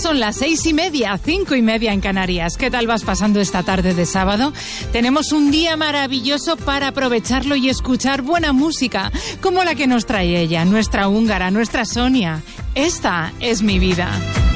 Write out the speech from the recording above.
son las 6:30, 5:30 en Canarias. ¿Qué tal vas pasando esta tarde de sábado? Tenemos un día maravilloso para aprovecharlo y escuchar buena música, como la que nos trae ella, nuestra húngara, nuestra Sonia. Esta es mi vida.